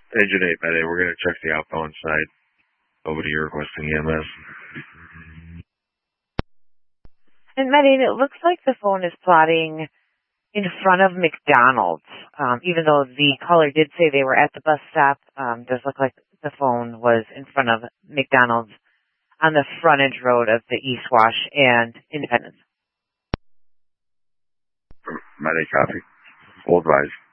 Engine 8, Med 8, we're going to check the outbound side. Over to you requesting EMS. And Med 8, it looks like the phone is plotting in front of McDonald's. Even though the caller did say they were at the bus stop, does look like the phone was in front of McDonald's on the frontage road of the East Wash and Independence. Med 8 copy. Full advise.